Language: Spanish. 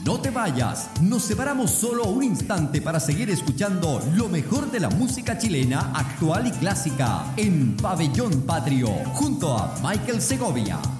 No te vayas, nos separamos solo un instante para seguir escuchando lo mejor de la música chilena actual y clásica en Pabellón Patrio, junto a Michael Segovia.